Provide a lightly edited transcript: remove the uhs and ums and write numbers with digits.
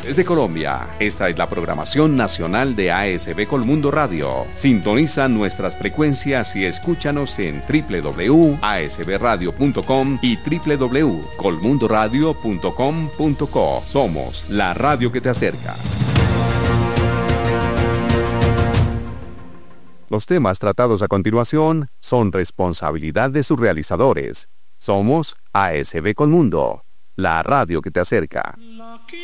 Desde Colombia, esta es la programación nacional de ASB Colmundo Radio. Sintoniza nuestras frecuencias y escúchanos en www.asbradio.com y www.colmundoradio.com.co. Somos la radio que te acerca. Los temas tratados a continuación son responsabilidad de sus realizadores. Somos ASB Colmundo, la radio que te acerca.